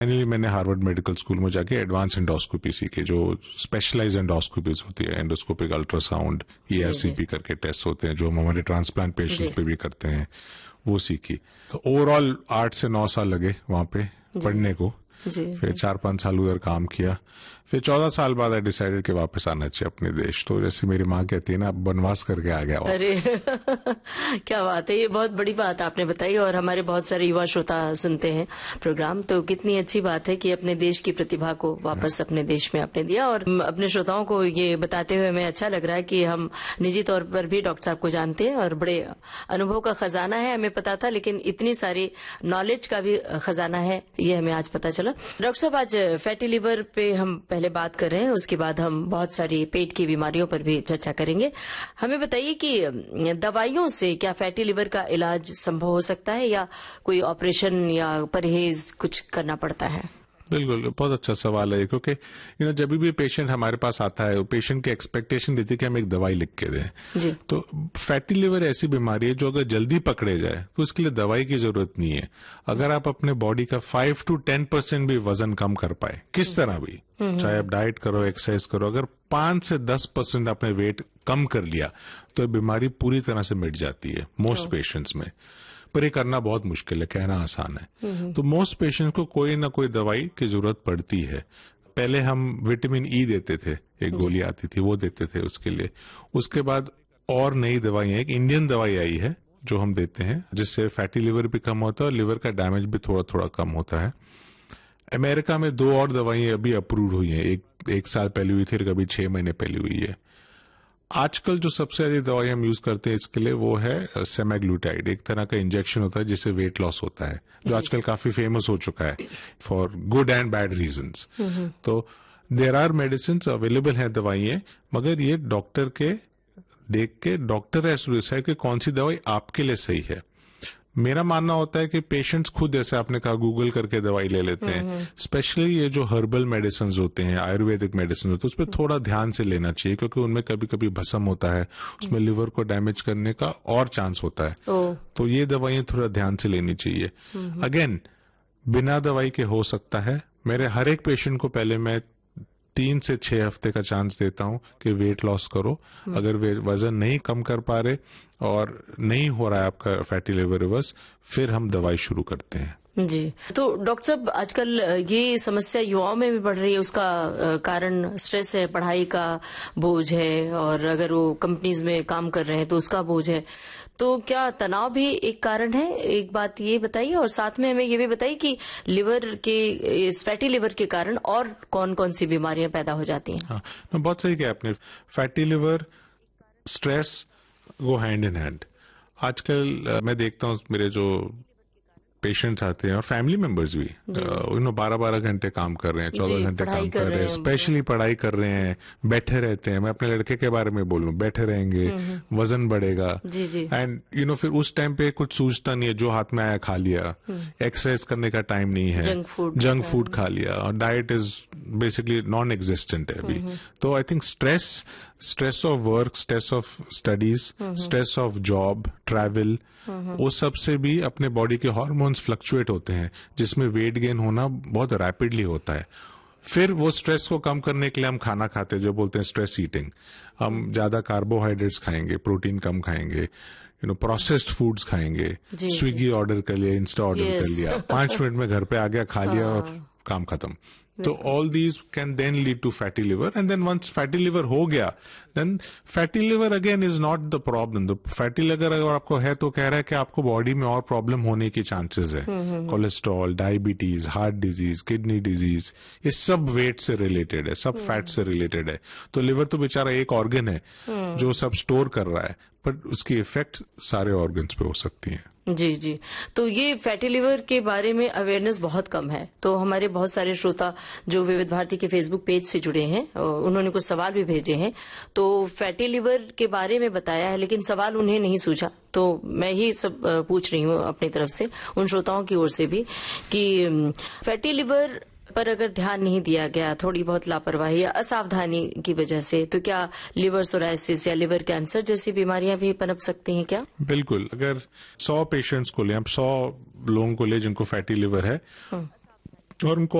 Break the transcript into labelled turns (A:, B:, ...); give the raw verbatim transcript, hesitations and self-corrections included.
A: Finally मैंने Harvard medical school में जाके एडवांस एंडोस्कोपी सीखे, जो स्पेशलाइज एंडोस्कोपीज होती है, endoscopic ultrasound, E R C P करके टेस्ट होते हैं जो हम हमारे ट्रांसप्लांट पेशेंट्स पे भी करते हैं, वो सीखी। तो ओवरऑल आठ से नौ साल लगे वहां पे पढ़ने को।
B: जी,
A: फिर
B: जी.
A: चार पांच साल उधर काम किया। फिर चौदह साल बाद आई डिसाइडेड कि वापस आना चाहिए अपने देश। तो जैसे मेरी माँ कहती है ना, वनवास करके आ गया वापस।
B: अरे क्या बात है, ये बहुत बड़ी बात आपने बताई। और हमारे बहुत सारे युवा श्रोता सुनते हैं प्रोग्राम, तो कितनी अच्छी बात है कि अपने देश की प्रतिभा को वापस अपने देश में आपने दिया। और अपने श्रोताओं को ये बताते हुए हमें अच्छा लग रहा है कि हम निजी तौर पर भी डॉक्टर साहब को जानते हैं और बड़े अनुभव का खजाना है, हमें पता था, लेकिन इतनी सारी नॉलेज का भी खजाना है, ये हमें आज पता चला। डॉक्टर साहब, आज फैटी लिवर पे हम पहले बात कर रहे हैं, उसके बाद हम बहुत सारी पेट की बीमारियों पर भी चर्चा करेंगे। हमें बताइए कि दवाइयों से क्या फैटी लिवर का इलाज संभव हो सकता है, या कोई ऑपरेशन या परहेज कुछ करना पड़ता है?
A: बिल्कुल, बहुत अच्छा सवाल है, क्योंकि यू नो जब भी पेशेंट हमारे पास आता है, पेशेंट की एक्सपेक्टेशन रहती है कि हम एक दवाई लिख के दें।
B: जी.
A: तो फैटी लिवर ऐसी बीमारी है जो अगर जल्दी पकड़े जाए तो उसके लिए दवाई की जरूरत नहीं है। अगर आप अपने बॉडी का फाइव टू टेन परसेंट भी वजन कम कर पाए, किस तरह भी, चाहे आप डाइट करो, एक्सरसाइज करो, अगर पांच से दस परसेंट आपने वेट कम कर लिया तो बीमारी पूरी तरह से मिट जाती है मोस्ट पेशेंट्स में। पर ये करना बहुत मुश्किल है, कहना आसान है। तो मोस्ट पेशेंट को कोई ना कोई दवाई की जरूरत पड़ती है। पहले हम विटामिन ई देते थे, एक गोली आती थी, वो देते थे उसके लिए। उसके बाद और नई दवाई, एक इंडियन दवाई आई है जो हम देते हैं, जिससे फैटी लिवर भी कम होता है और लिवर का डैमेज भी थोड़ा थोड़ा कम होता है। अमेरिका में दो और दवाइयां अभी अप्रूव हुई हैं, एक एक साल पहले हुई थी, कभी छह महीने पहले हुई है। आजकल जो सबसे अधिक दवाई हम यूज करते हैं इसके लिए वो है सेमाग्लूटाइड, एक तरह का इंजेक्शन होता है जिससे वेट लॉस होता है, जो आजकल काफी फेमस हो चुका है for good and bad reasons. तो देयर आर मेडिसिन अवेलेबल है, दवाइयां, मगर ये डॉक्टर के देख के डॉक्टर हैज टू डिसाइड कि कौन सी दवाई आपके लिए सही है। मेरा मानना होता है कि पेशेंट्स खुद, जैसे आपने कहा, गूगल करके दवाई ले लेते हैं। स्पेशली ये जो हर्बल मेडिसिन होते हैं, आयुर्वेदिक मेडिसिन होते हैं, उस पर थोड़ा ध्यान से लेना चाहिए, क्योंकि उनमें कभी कभी भस्म होता है, उसमें लिवर को डैमेज करने का और चांस होता है। तो ये दवाइयां थोड़ा ध्यान से लेनी चाहिए। अगेन, बिना दवाई के हो सकता है। मेरे हर एक पेशेंट को पहले मैं तीन से छह हफ्ते का चांस देता हूं कि वेट लॉस करो। अगर वे वजन नहीं कम कर पा रहे और नहीं हो रहा है आपका फैटी लिवर रिवर्स, फिर हम दवाई शुरू करते हैं।
B: जी, तो डॉक्टर साहब, आजकल ये समस्या युवाओं में भी बढ़ रही है। उसका कारण स्ट्रेस है, पढ़ाई का बोझ है, और अगर वो कंपनीज में काम कर रहे हैं तो उसका बोझ है। तो क्या तनाव भी एक कारण है? एक बात ये बताइए, और साथ में हमें ये भी बताइए कि लिवर के, इस फैटी लिवर के कारण और कौन कौन सी बीमारियां पैदा हो जाती हैं?
A: हाँ, बहुत सही कहा आपने। Fatty liver, stress go hand in hand. आजकल मैं देखता हूँ मेरे जो पेशेंट्स आते हैं और फैमिली मेंबर्स भी, यू नो बारह बारह घंटे काम कर रहे हैं, चौदह घंटे काम कर रहे हैं, स्पेशली पढ़ाई कर रहे हैं, बैठे रहते हैं। मैं अपने लड़के के बारे में बोलूं, बैठे रहेंगे, वजन बढ़ेगा, एंड यू नो फिर उस टाइम पे कुछ सूझता नहीं है, जो हाथ में आया खा लिया, एक्सरसाइज करने का टाइम नहीं है,
B: जंक फूड
A: जंक फूड खा लिया, और diet is basically non existent है अभी। तो I think stress, stress of work, stress of studies, stress of job, travel, वो सब से भी अपने बॉडी के हार्मोन्स फ्लक्चुएट होते हैं, जिसमें वेट गेन होना बहुत रैपिडली होता है। फिर वो स्ट्रेस को कम करने के लिए हम खाना खाते हैं, जो बोलते हैं स्ट्रेस ईटिंग। हम ज्यादा कार्बोहाइड्रेट्स खाएंगे, प्रोटीन कम खाएंगे, यू नो प्रोसेस्ड फूड्स खाएंगे, स्विगी ऑर्डर कर लिया, इंस्टा ऑर्डर कर लिया, पांच मिनट में घर पे आ गया, खा लिया और काम खत्म। तो all these can then lead to fatty liver, and then once fatty liver हो गया, then fatty liver again is not the problem. The fatty liver अगर आपको है तो कह रहा है कि आपको बॉडी में और प्रॉब्लम होने की चांसेस है। Cholesterol, diabetes, heart disease, kidney disease, ये सब वेट से रिलेटेड है, सब फैट से रिलेटेड है। तो लिवर तो बेचारा एक ऑर्गन है जो सब स्टोर कर रहा है, पर उसकी इफेक्ट सारे ऑर्गन्स पे हो सकती है।
B: जी जी, तो ये फैटी लिवर के बारे में अवेयरनेस बहुत कम है। तो हमारे बहुत सारे श्रोता जो विविध भारती के फेसबुक पेज से जुड़े हैं, उन्होंने कुछ सवाल भी भेजे हैं। तो फैटी लिवर के बारे में बताया है, लेकिन सवाल उन्हें नहीं सूझा। तो मैं ही सब पूछ रही हूँ अपनी तरफ से, उन श्रोताओं की ओर से भी, कि फैटी लिवर पर अगर ध्यान नहीं दिया गया, थोड़ी बहुत लापरवाही या असावधानी की वजह से, तो क्या लिवर सोराइसिस या लिवर कैंसर जैसी बीमारियां भी पनप सकती हैं क्या?
A: बिल्कुल। अगर सौ पेशेंट्स को ले, आप सौ लोगों को ले जिनको फैटी लिवर है, और उनको